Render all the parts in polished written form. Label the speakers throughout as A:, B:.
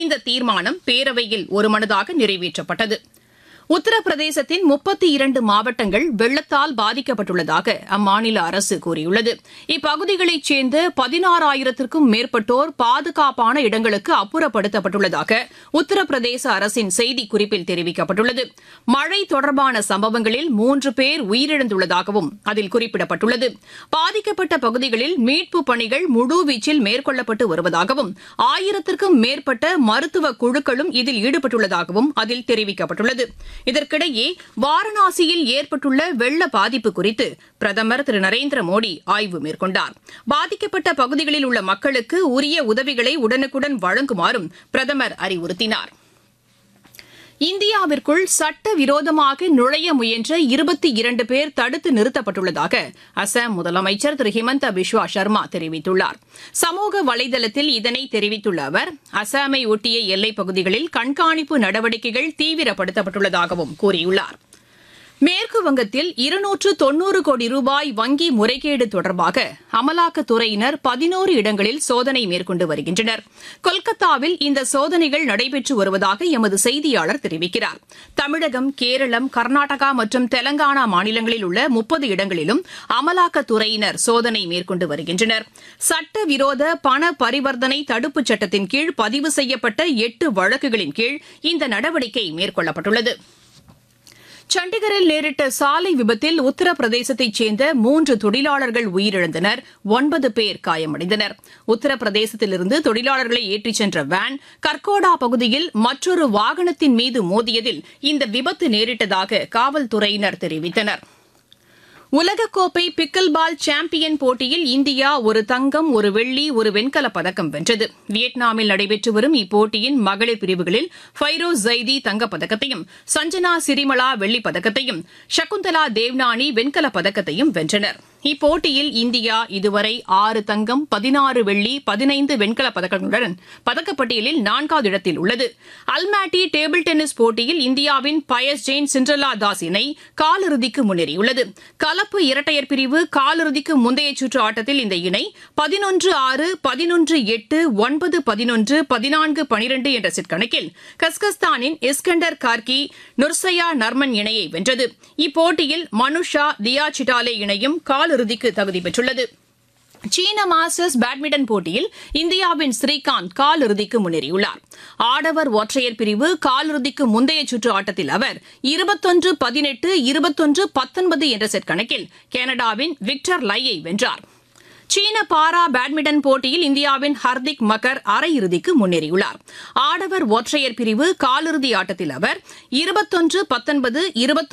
A: இந்த தீர்மானம் பேரவையில் ஒருமனதாக நிறைவேற்றப்பட்டது. உத்தரப்பிரதேசத்தின் 32 மாவட்டங்கள் வெள்ளத்தால் பாதிக்கப்பட்டுள்ளதாக அம்மாநில அரசு கூறியுள்ளது. இப்பகுதிகளைச் சேர்ந்த 16,000க்கும் மேற்பட்டோர் பாதுகாப்பான இடங்களுக்கு அப்புறப்படுத்தப்பட்டுள்ளதாக உத்தரப்பிரதேச அரசின் செய்திக்குறிப்பில் தெரிவிக்கப்பட்டுள்ளது. மழை தொடர்பான சம்பவங்களில் 3 பேர் உயிரிழந்துள்ளதாகவும் அதில் குறிப்பிடப்பட்டுள்ளது. பாதிக்கப்பட்ட பகுதிகளில் மீட்புப் பணிகள் முழுவீச்சில் மேற்கொள்ளப்பட்டு வருவதாகவும் 1000க்கும் மேற்பட்ட மருத்துவ குழுக்களும் இதில் ஈடுபட்டுள்ளதாகவும் அதில் தெரிவிக்கப்பட்டுள்ளது. இதற்கிடையே வாரணாசியில் ஏற்பட்டுள்ள வெள்ள பாதிப்பு குறித்து பிரதமர் திரு நரேந்திர மோடி ஆய்வு மேற்கொண்டார். பாதிக்கப்பட்ட பகுதிகளில் உள்ள மக்களுக்கு உரிய உதவிகளை உடனுக்குடன் வழங்குமாறும் பிரதமர் அறிவுறுத்தினார். இந்தியாவிற்குள் சட்டவிரோதமாக நுழைய முயன்ற 22 பேர் தடுத்து நிறுத்தப்பட்டுள்ளதாக அசாம் முதலமைச்சர் திரு ஹிமந்த பிஸ்வா சர்மா தெரிவித்துள்ளார். சமூக வலைதளத்தில் இதனை தெரிவித்துள்ள அவர் அசாமை ஒட்டிய எல்லைப் பகுதிகளில் கண்காணிப்பு நடவடிக்கைகள் தீவிரப்படுத்தப்பட்டுள்ளதாகவும் கூறியுள்ளார். மேற்குவங்கத்தில் 290 கோடி ரூபாய் வங்கி முறைகேடு தொடர்பாக அமலாக்கத்துறையினர் 11 இடங்களில் சோதனை மேற்கொண்டு வருகின்றனர். கொல்கத்தாவில் இந்த சோதனைகள் நடைபெற்று வருவதாக எமது செய்தியாளர் தெரிவிக்கிறார். தமிழகம், கேரளம், கர்நாடகா மற்றும் தெலங்கானா மாநிலங்களில் உள்ள 30 இடங்களிலும் அமலாக்கத்துறையினர் சோதனை மேற்கொண்டு வருகின்றனர். சட்டவிரோத பண பரிவர்த்தனை தடுப்புச் சட்டத்தின் கீழ் பதிவு செய்யப்பட்ட 8 வழக்குகளின் கீழ் இந்த நடவடிக்கை மேற்கொள்ளப்பட்டுள்ளது. சண்டிகரில் நேரிட்ட சாலை விபத்தில் உத்தரப்பிரதேசத்தைச் சேர்ந்த 3 தொழிலாளர்கள் உயிரிழந்தனர். 9 பேர் காயமடைந்தனர். உத்தரப்பிரதேசத்திலிருந்து தொழிலாளர்களை ஏற்றிச் சென்ற வேன் கர்கோடா பகுதியில் மற்றொரு வாகனத்தின் மீது மோதியதில் இந்த விபத்து நேரிட்டதாக காவல்துறையினர் தெரிவித்தனர். உலகக்கோப்பை பிக்கில் பால் சாம்பியன் போட்டியில் இந்தியா ஒரு தங்கம், ஒரு வெள்ளி, ஒரு வெண்கலப் பதக்கம் வென்றது. வியட்நாமில் நடைபெற்று வரும் இப்போட்டியின் மகளிர் பிரிவுகளில் ஃபைரோஸ் ஜைதி தங்கப்பதக்கத்தையும், சஞ்சனா சிரிமலா வெள்ளிப் பதக்கத்தையும், சகுந்தலா தேவ்னானி வெண்கலப் பதக்கத்தையும் வென்றனர். இப்போட்டியில் இந்தியா இதுவரை 6 தங்கம், 16 வெள்ளி, 15 வெண்கலப் பதக்கங்களுடன் பதக்கப்பட்டியலில் 4வது இடத்தில் உள்ளது. அல்மாட்டி டேபிள் டென்னிஸ் போட்டியில் இந்தியாவின் பயஸ் ஜெயின் சிண்ட்ரெல்லா தாஸ் இணை காலிறுதிக்கு முன்னேறியுள்ளது. கலப்பு இரட்டையர் பிரிவு காலிறுதிக்கு முந்தைய சுற்று ஆட்டத்தில் இந்த இணை 11-6, 11-8, 9-11, 14-12 என்ற செட் கணக்கில் கஸ்கஸ்தானின் இஸ்கண்டர் கார்கி நுர்சயா நர்மன் இணையை வென்றது. இப்போட்டியில் மனுஷா தியா சிட்டாலே இணையும் காலிறுதிக்கு தகுதி பெற்றுள்ளது. சீன மாஸ்டர்ஸ் பேட்மிண்டன் போட்டியில் இந்தியாவின் ஸ்ரீகாந்த் காலிறுதிக்கு முன்னேறியுள்ளார். ஆடவர் ஒற்றையர் பிரிவு காலிறுதிக்கு முந்தைய சுற்று ஆட்டத்தில் அவர் 21-18, 21-19 என்ற செட் கணக்கில் கனடாவின் விக்டர் லையை வென்றார். சீன பாரா பேட்மிண்டன் போட்டியில் இந்தியாவின் ஹர்திக் மக்கர் அரையிறுதிக்கு முன்னேறியுள்ளார். ஆடவர் ஒற்றையர் பிரிவு காலிறுதி ஆட்டத்தில் அவர் 21-19,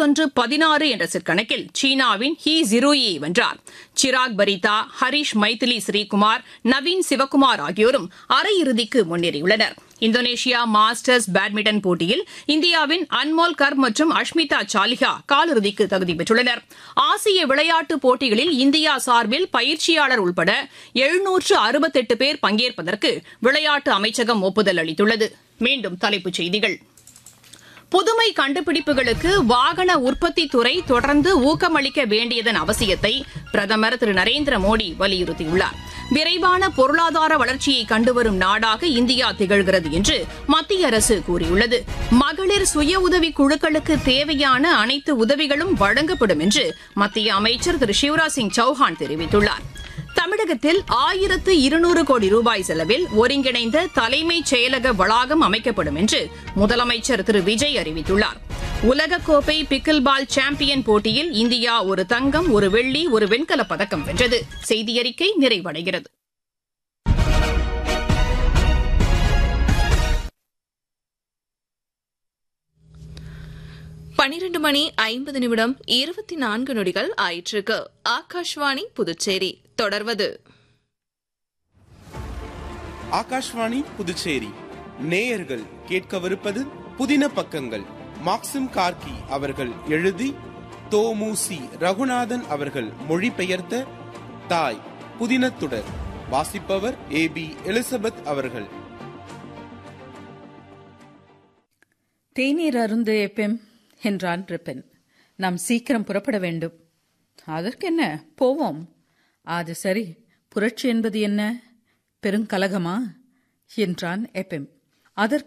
A: 21-16 என்ற செட் கணக்கில் சீனாவின் ஹி ஜிரூயை வென்றார். சிராக் பரிதா, ஹரிஷ் மைதிலி ஸ்ரீகுமார், நவீன் சிவகுமார் ஆகியோரும் அரையிறுதிக்கு முன்னேறியுள்ளனர். இந்தோனேஷியா மாஸ்டர்ஸ் பேட்மிண்டன் போட்டியில் இந்தியாவின் அன்மோல் கர் மற்றும் அஷ்மிதா சாலிஹா காலிறுதிக்கு தகுதி பெற்றுள்ளனர். ஆசிய விளையாட்டுப் போட்டிகளில் இந்தியா சார்பில் பயிற்சியாளர் உட்பட 768 பேர் பங்கேற்பதற்கு விளையாட்டு அமைச்சகம் ஒப்புதல் அளித்துள்ளது. மீண்டும் தலைப்புச் செய்திகள். புதுமை கண்டுபிடிப்புகளுக்கு வாகன உற்பத்தித் துறை தொடர்ந்து ஊக்கமளிக்க வேண்டியதன் அவசியத்தை பிரதமர் திரு நரேந்திர மோடி வலியுறுத்தியுள்ளார். விரைவான பொருளாதார வளர்ச்சியை கண்டுவரும் நாடாக இந்தியா திகழ்கிறது என்று மத்திய அரசு கூறியுள்ளது. மகளிர் சுய உதவி குழுக்களுக்கு தேவையான அனைத்து உதவிகளும் வழங்கப்படும் என்று மத்திய அமைச்சர் திரு சிவராஜ் சிங் சௌஹான் தெரிவித்துள்ளார். தமிழகத்தில் 1200 கோடி ரூபாய் செலவில் ஒருங்கிணைந்த தலைமைச் செயலக வளாகம் அமைக்கப்படும் என்று முதலமைச்சர் திரு விஜய் அறிவித்துள்ளார். உலகக்கோப்பை பிக்கில் பால் சாம்பியன் போட்டியில் இந்தியா ஒரு தங்கம், ஒரு வெள்ளி, ஒரு வெண்கலப் பதக்கம் வென்றது. செய்தியறிக்கை நிறைவடைகிறது.
B: மணி 50:24 ஆயிற்றுக்கு. ஆகாஷ்வாணி புதுச்சேரி. தொடர்வது
C: ஆகாஷ்வாணி புதுச்சேரி. நேயர்கள் கேட்கவிருப்பது புதின பக்கங்கள். மாக்சிம் கார்கி அவர்கள் எழுதி தோமுசி ரகுநாதன் அவர்கள் மொழிபெயர்த்த தாய் புதினத்துடர். வாசிப்பவர் ஏபி எலிசபெத் அவர்கள்.
D: தேநீர் அருந்து எப்பெம் என்றான் ரிப்பன். நாம் சீக்கிரம் புறப்பட வேண்டும். அதற்கென்ன, போவோம். அது சரி, புரட்சி என்பது என்ன? பெருங்கலகமா என்றான் எப்பெம். அதற்கு